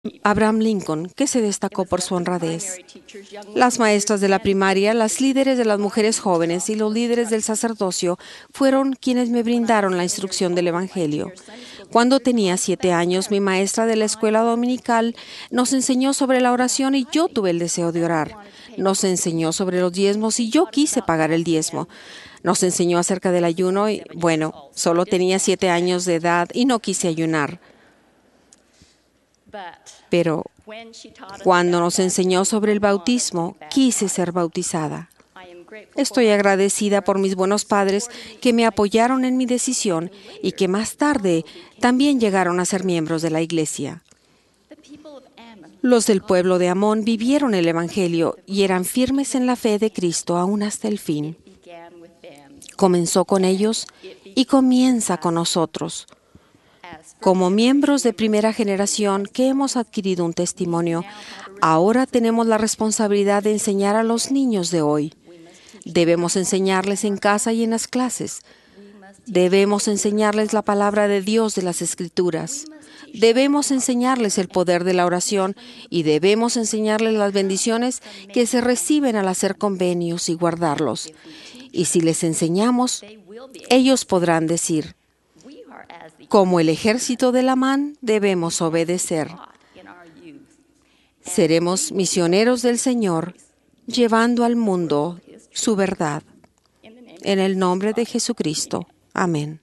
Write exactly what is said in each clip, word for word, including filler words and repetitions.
Abraham Lincoln, que se destacó por su honradez. Las maestras de la primaria, las líderes de las mujeres jóvenes y los líderes del sacerdocio fueron quienes me brindaron la instrucción del Evangelio. Cuando tenía siete años, mi maestra de la escuela dominical nos enseñó sobre la oración y yo tuve el deseo de orar. Nos enseñó sobre los diezmos y yo quise pagar el diezmo. Nos enseñó acerca del ayuno y, bueno, solo tenía siete años de edad y no quise ayunar. Pero cuando nos enseñó sobre el bautismo, quise ser bautizada. Estoy agradecida por mis buenos padres que me apoyaron en mi decisión y que más tarde también llegaron a ser miembros de la iglesia. Los del pueblo de Amón vivieron el Evangelio y eran firmes en la fe de Cristo aún hasta el fin. Comenzó con ellos y comienza con nosotros. Como miembros de primera generación que hemos adquirido un testimonio, ahora tenemos la responsabilidad de enseñar a los niños de hoy. Debemos enseñarles en casa y en las clases. Debemos enseñarles la palabra de Dios de las Escrituras. Debemos enseñarles el poder de la oración y debemos enseñarles las bendiciones que se reciben al hacer convenios y guardarlos. Y si les enseñamos, ellos podrán decir: como el ejército de Amán, debemos obedecer. Seremos misioneros del Señor, llevando al mundo su verdad. En el nombre de Jesucristo. Amén.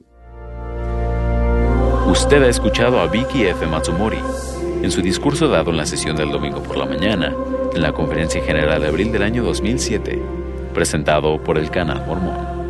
Usted ha escuchado a Vicky F. Matsumori en su discurso dado en la sesión del domingo por la mañana, en la Conferencia General de abril del año dos mil siete, presentado por el Canal Mormón.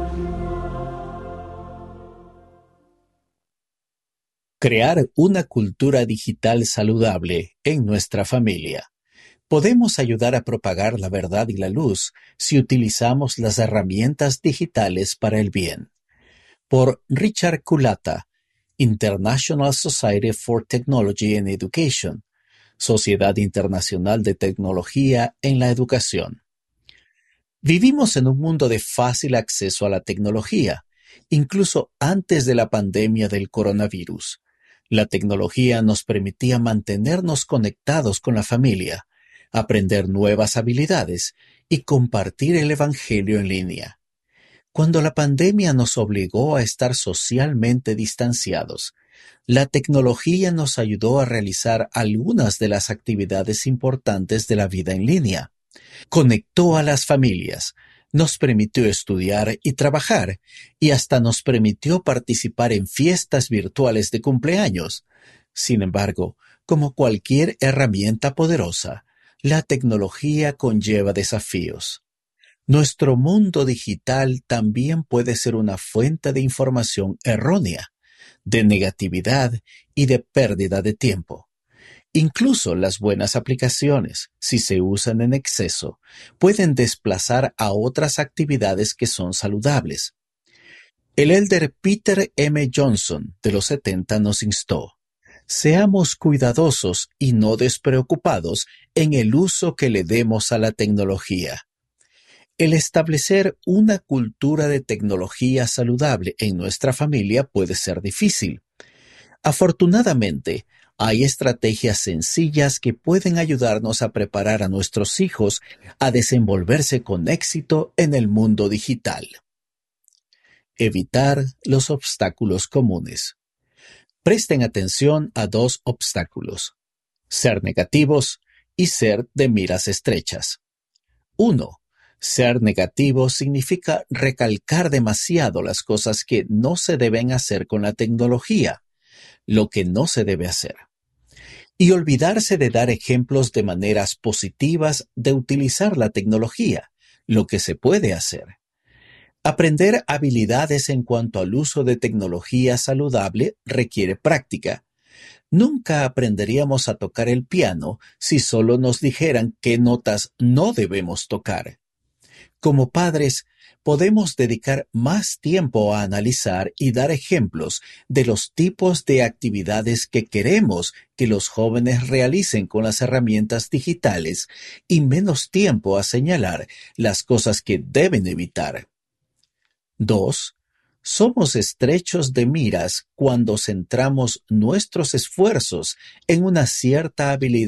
Crear una cultura digital saludable en nuestra familia. Podemos ayudar a propagar la verdad y la luz si utilizamos las herramientas digitales para el bien. Por Richard Culata, International Society for Technology and Education, Sociedad Internacional de Tecnología en la Educación. Vivimos en un mundo de fácil acceso a la tecnología, incluso antes de la pandemia del coronavirus. La tecnología nos permitía mantenernos conectados con la familia, aprender nuevas habilidades y compartir el Evangelio en línea. Cuando la pandemia nos obligó a estar socialmente distanciados, la tecnología nos ayudó a realizar algunas de las actividades importantes de la vida en línea. Conectó a las familias, nos permitió estudiar y trabajar, y hasta nos permitió participar en fiestas virtuales de cumpleaños. Sin embargo, como cualquier herramienta poderosa, la tecnología conlleva desafíos. Nuestro mundo digital también puede ser una fuente de información errónea, de negatividad y de pérdida de tiempo. Incluso las buenas aplicaciones, si se usan en exceso, pueden desplazar a otras actividades que son saludables. El elder Peter M. Johnson de los setenta nos instó: seamos cuidadosos y no despreocupados en el uso que le demos a la tecnología. El establecer una cultura de tecnología saludable en nuestra familia puede ser difícil. Afortunadamente, hay estrategias sencillas que pueden ayudarnos a preparar a nuestros hijos a desenvolverse con éxito en el mundo digital. Evitar los obstáculos comunes. Presten atención a dos obstáculos: ser negativos y ser de miras estrechas. uno. Ser negativo significa recalcar demasiado las cosas que no se deben hacer con la tecnología, lo que no se debe hacer, y olvidarse de dar ejemplos de maneras positivas de utilizar la tecnología, lo que se puede hacer. Aprender habilidades en cuanto al uso de tecnología saludable requiere práctica. Nunca aprenderíamos a tocar el piano si solo nos dijeran qué notas no debemos tocar. Como padres, podemos dedicar más tiempo a analizar y dar ejemplos de los tipos de actividades que queremos que los jóvenes realicen con las herramientas digitales y menos tiempo a señalar las cosas que deben evitar. dos. Somos estrechos de miras cuando centramos nuestros esfuerzos en una cierta habilidad